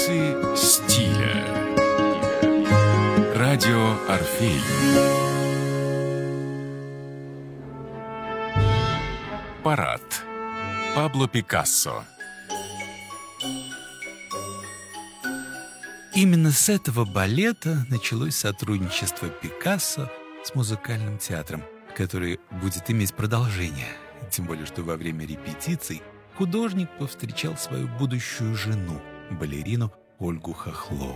Кулисы стиля. Радио Орфей. Парад. Пабло Пикассо. Именно с этого балета началось сотрудничество Пикассо с музыкальным театром, который будет иметь продолжение. Тем более, что во время репетиций художник повстречал свою будущую жену, балерину Ольгу Хохлову.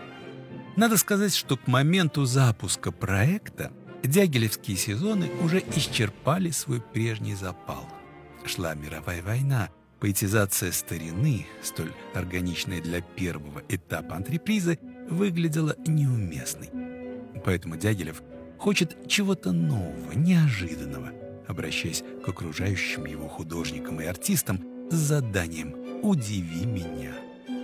Надо сказать, что к моменту запуска проекта дягилевские сезоны уже исчерпали свой прежний запал. Шла мировая война, поэтизация старины, столь органичная для первого этапа антрепризы, выглядела неуместной. Поэтому Дягилев хочет чего-то нового, неожиданного, обращаясь к окружающим его художникам и артистам с заданием «Удиви меня».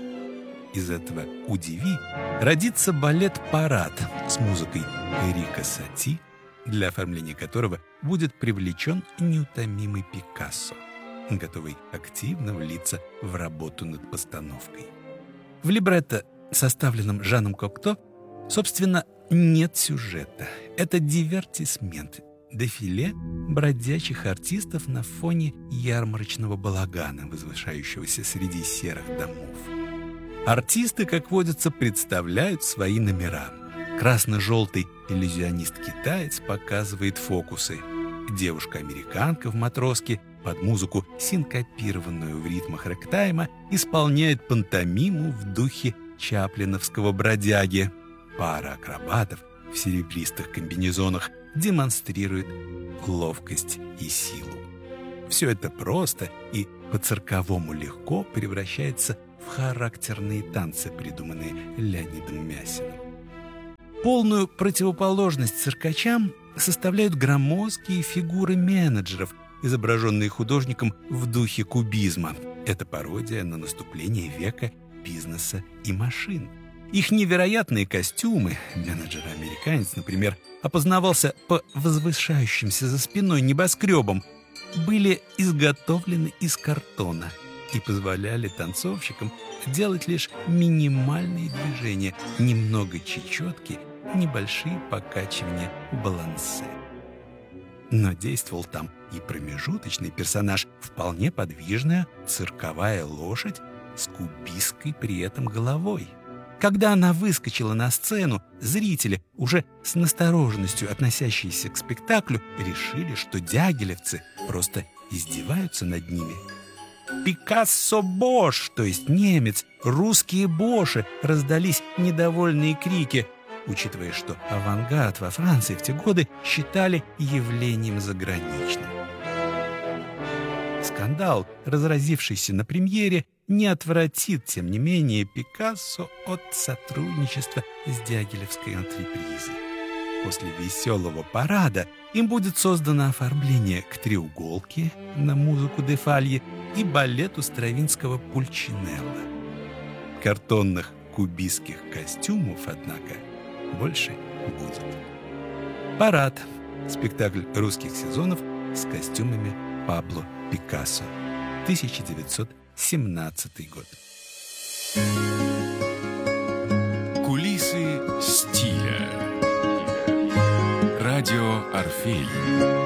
Из этого «Удиви» родится балет «Парад» с музыкой Эрика Сати, для оформления которого будет привлечен неутомимый Пикассо, готовый активно влиться в работу над постановкой. В либретто, составленном Жаном Кокто, собственно, нет сюжета. Это дивертисмент, дефиле бродячих артистов на фоне ярмарочного балагана, возвышающегося среди серых домов. Артисты, как водится, представляют свои номера. Красно-желтый иллюзионист-китаец показывает фокусы. Девушка-американка в матроске под музыку, синкопированную в ритмах рэктайма, исполняет пантомиму в духе чаплиновского бродяги. Пара акробатов в серебристых комбинезонах демонстрирует ловкость и силу. Все это просто и по-цирковому легко превращается в характерные танцы, придуманные Леонидом Мясиным. Полную противоположность циркачам составляют громоздкие фигуры менеджеров, изображенные художником в духе кубизма. Это пародия на наступление века бизнеса и машин. Их невероятные костюмы, менеджер-американец, например, опознавался по возвышающимся за спиной небоскребам, были изготовлены из картона и позволяли танцовщикам делать лишь минимальные движения, немного чечетки, небольшие покачивания балансе. Но действовал там и промежуточный персонаж, вполне подвижная цирковая лошадь с кубистской при этом головой. Когда она выскочила на сцену, зрители, уже с настороженностью относящиеся к спектаклю, решили, что дягилевцы просто издеваются над ними. «Пикассо Бош», то есть немец, «русские боши», раздались недовольные крики, учитывая, что авангард во Франции в те годы считали явлением заграничным. Скандал, разразившийся на премьере, не отвратит, тем не менее, Пикассо от сотрудничества с дягилевской антрепризой. После веселого парада им будет создано оформление к треуголке на музыку де Фалье и балету Стравинского Пульчинелло. Картонных кубистских костюмов, однако, больше будет. «Парад» — спектакль русских сезонов с костюмами Пабло Пикассо. 1917 год. Кулисы стиля. Радио Орфей.